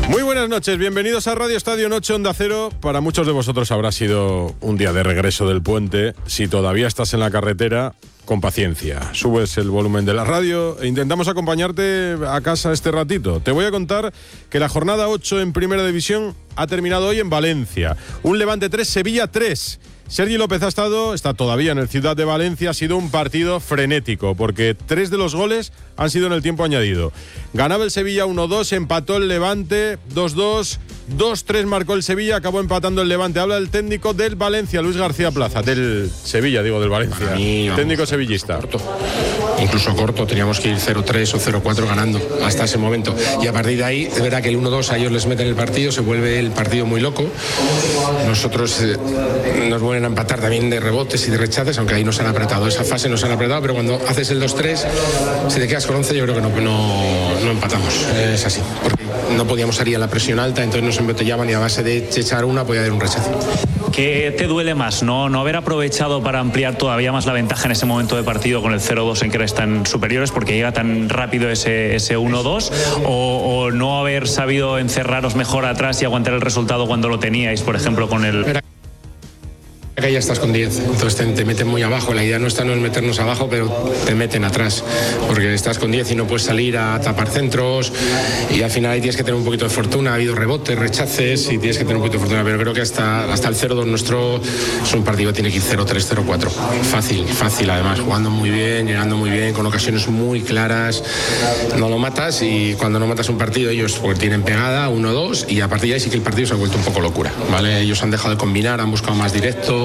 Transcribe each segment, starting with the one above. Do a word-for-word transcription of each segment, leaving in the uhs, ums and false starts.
Muy buenas noches, bienvenidos a Radio Estadio Noche Onda Cero. Para muchos de vosotros habrá sido un día de regreso del puente. Si todavía estás en la carretera, con paciencia. Subes el volumen de la radio e intentamos acompañarte a casa este ratito. Te voy a contar que la jornada ocho en Primera División ha terminado hoy en Valencia. Un Levante tres, Sevilla tres. Sergi López ha estado, está todavía en el Ciudad de Valencia. Ha sido un partido frenético porque tres de los goles han sido en el tiempo añadido. Ganaba el Sevilla uno dos, empató el Levante dos dos, dos tres marcó el Sevilla, acabó empatando el Levante. Habla el técnico del Valencia, Luis García Plaza, del Sevilla, digo, del Valencia. Mí, vamos, técnico sevillista. Corto. Incluso corto, teníamos que ir cero tres o cero cuatro ganando hasta ese momento. Y a partir de ahí, es verdad que el uno dos a ellos les meten el partido, se vuelve el partido muy loco. Nosotros eh, nos vuelven a empatar también de rebotes y de rechaces, aunque ahí nos han apretado. Esa fase nos han apretado, pero cuando haces el dos tres, si te quedas con once, yo creo que no, no, no empatamos. Es así, porque no podíamos salir a la presión alta, entonces nos embotellaban y a base de echar una podía haber un rechazo. ¿Qué te duele más? ¿No, no haber aprovechado para ampliar todavía más la ventaja en ese momento de partido con el cero dos en que eres tan superiores porque llega tan rápido ese, ese uno dos? O, ¿O no haber sabido encerraros mejor atrás y aguantar el resultado cuando lo teníais, por ejemplo, con el... Acá ya estás con diez, entonces te, te meten muy abajo. La idea no está no es meternos abajo, pero te meten atrás, porque estás con diez y no puedes salir a tapar centros y al final ahí tienes que tener un poquito de fortuna. Ha habido rebotes, rechaces y tienes que tener un poquito de fortuna, pero creo que hasta, hasta el cero dos nuestro es un partido que tiene que ir cero tres, cero cuatro. Fácil, fácil además, jugando muy bien, llegando muy bien, con ocasiones muy claras. No lo matas y cuando no matas un partido ellos porque tienen pegada, uno dos, y a partir de ahí sí que el partido se ha vuelto un poco locura, ¿vale? Ellos han dejado de combinar, han buscado más directo.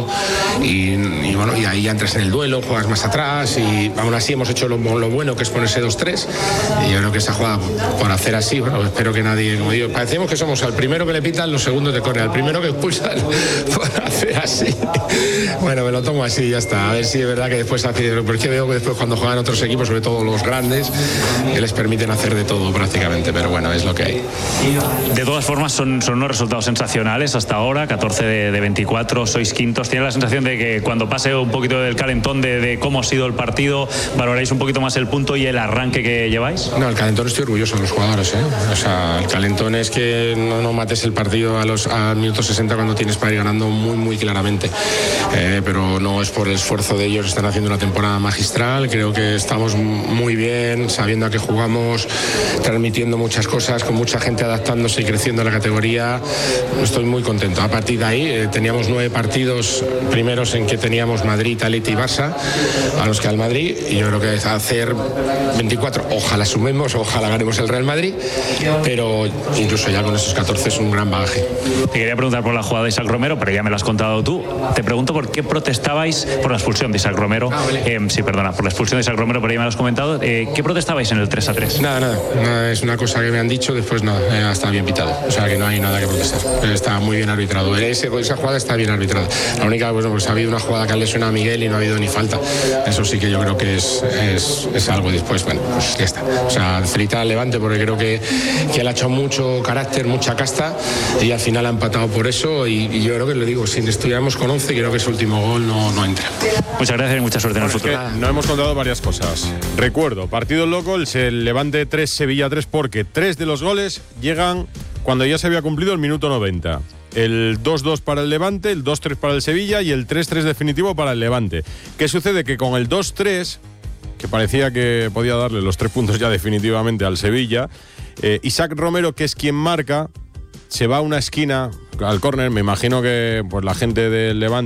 Y, y bueno, y ahí ya entras en el duelo, juegas más atrás y aún así hemos hecho lo, lo bueno que es ponerse dos tres y yo creo que esa jugada por hacer así, bueno, espero que nadie, como digo, parecemos que somos al primero que le pitan, los segundos de córner, al primero que expulsan por hacer así. Bueno, me lo tomo así y ya está, a ver si es verdad que después hace, porque veo que después cuando juegan otros equipos, sobre todo los grandes, que les permiten hacer de todo prácticamente, pero bueno, es lo que hay. De todas formas son, son unos resultados sensacionales hasta ahora, catorce de, de veinticuatro, sois quintos. ¿Tiene la sensación de que cuando pase un poquito del calentón de, de cómo ha sido el partido, valoráis un poquito más el punto y el arranque que lleváis? No, el calentón estoy orgulloso de los jugadores, ¿eh? O sea, el calentón es que no, no mates el partido a los a minutos sesenta cuando tienes para ir ganando muy, muy claramente. Eh, pero no es por el esfuerzo de ellos, están haciendo una temporada magistral, creo que estamos muy bien, sabiendo a qué jugamos, transmitiendo muchas cosas, con mucha gente adaptándose y creciendo en la categoría. Estoy muy contento. A partir de ahí eh, teníamos nueve partidos primeros en que teníamos Madrid, Atleti y Barça, a los que al Madrid, y yo creo que es hacer veinticuatro, ojalá sumemos, ojalá ganemos el Real Madrid, pero incluso ya con esos catorce es un gran bagaje. Te quería preguntar por la jugada de Isaac Romero, pero ya me lo has contado tú. Te pregunto por qué protestabais por la expulsión de Isaac Romero. Ah, vale. eh, sí, perdona, por la expulsión de Isaac Romero, pero ya me lo has comentado. Eh, ¿Qué protestabais en el tres a tres? Nada, nada, nada, es una cosa que me han dicho, después no, eh, está bien pitado, o sea que no hay nada que protestar, está muy bien arbitrado. Ese, esa jugada está bien arbitrada. La única, bueno, pues ha habido una jugada que le suena a Miguel y no ha habido ni falta. Eso sí que yo creo que es, es, es algo después, bueno, pues ya está. O sea, felicitar al Levante porque creo que, que él ha hecho mucho carácter, mucha casta y al final ha empatado por eso y, y yo creo que le digo, si estuviéramos con once, creo que ese último gol no, no entra. Muchas gracias y mucha suerte en el futuro. Es que no hemos contado varias cosas. Recuerdo, partido loco, el Levante tres, Sevilla tres, porque tres de los goles llegan cuando ya se había cumplido el minuto noventa. El dos dos para el Levante, el dos tres para el Sevilla y el tres tres definitivo para el Levante. ¿Qué sucede? Que con el dos tres, que parecía que podía darle los tres puntos ya definitivamente al Sevilla, eh, Isaac Romero, que es quien marca, se va a una esquina, al córner. Me imagino que pues, la gente del Levante